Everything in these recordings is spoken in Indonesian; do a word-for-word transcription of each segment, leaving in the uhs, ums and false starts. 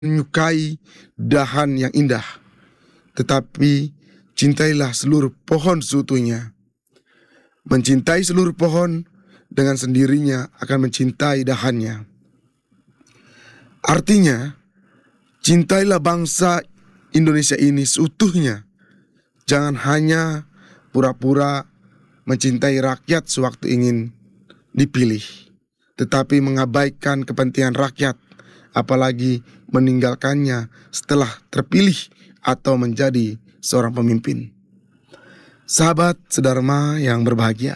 menyukai dahan yang indah, tetapi cintailah seluruh pohon seutuhnya. Mencintai seluruh pohon dengan sendirinya akan mencintai dahannya. Artinya, cintailah bangsa Indonesia ini seutuhnya. Jangan hanya pura-pura mencintai rakyat sewaktu ingin dipilih, tetapi mengabaikan kepentingan rakyat, apalagi meninggalkannya setelah terpilih atau menjadi seorang pemimpin. Sahabat sedharma yang berbahagia,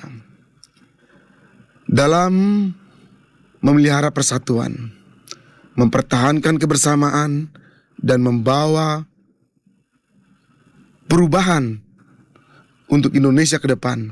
dalam memelihara persatuan, mempertahankan kebersamaan, dan membawa perubahan untuk Indonesia ke depan,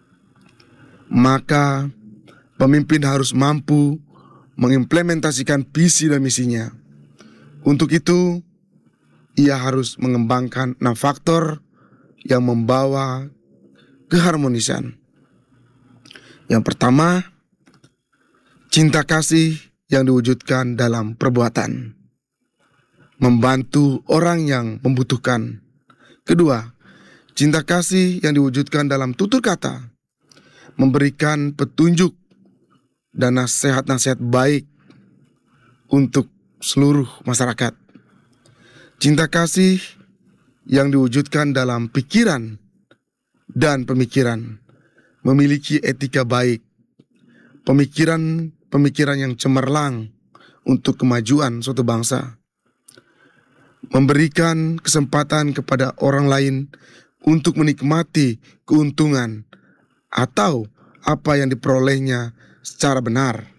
maka pemimpin harus mampu mengimplementasikan visi dan misinya. Untuk itu, ia harus mengembangkan enam faktor yang membawa keharmonisan. Yang pertama, cinta kasih yang diwujudkan dalam perbuatan, membantu orang yang membutuhkan. Kedua, cinta kasih yang diwujudkan dalam tutur kata, memberikan petunjuk dan nasihat-nasihat baik untuk seluruh masyarakat. Cinta kasih yang diwujudkan dalam pikiran dan pemikiran, memiliki etika baik, pemikiran-pemikiran yang cemerlang untuk kemajuan suatu bangsa, memberikan kesempatan kepada orang lain untuk menikmati keuntungan atau apa yang diperolehnya secara benar.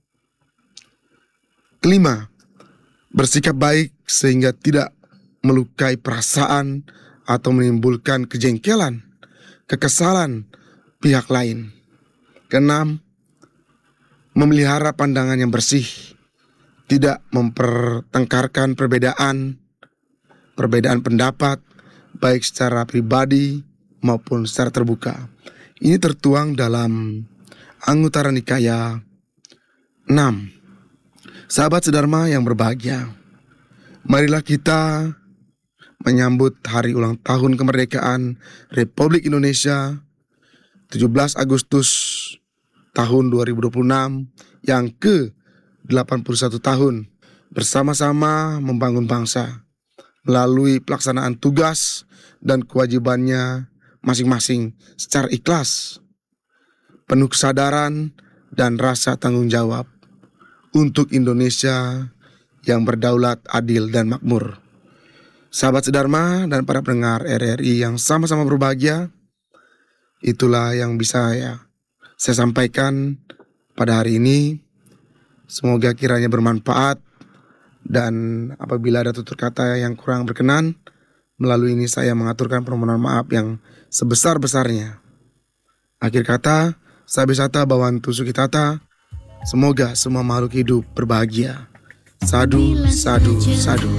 Kelima, bersikap baik sehingga tidak melukai perasaan atau menimbulkan kejengkelan, kekesalan pihak lain. Keenam, memelihara pandangan yang bersih, tidak mempertengkarkan perbedaan, perbedaan pendapat, baik secara pribadi maupun secara terbuka. Ini tertuang dalam Anguttara Nikaya enam. Sahabat sedharma yang berbahagia, marilah kita menyambut hari ulang tahun kemerdekaan Republik Indonesia tujuh belas Agustus tahun dua ribu dua puluh enam yang ke delapan puluh satu tahun, bersama-sama membangun bangsa melalui pelaksanaan tugas dan kewajibannya masing-masing secara ikhlas, penuh kesadaran dan rasa tanggung jawab untuk Indonesia yang berdaulat, adil, dan makmur. Sahabat sedharma dan para pendengar R R I yang sama-sama berbahagia, itulah yang bisa ya saya sampaikan pada hari ini. Semoga kiranya bermanfaat, dan apabila ada tutur kata yang kurang berkenan, melalui ini saya mengaturkan permohonan maaf yang sebesar-besarnya. Akhir kata, Sabisata Bhawantu Sukhitata. Semoga semua makhluk hidup berbahagia. Sadu, sadu, sadu.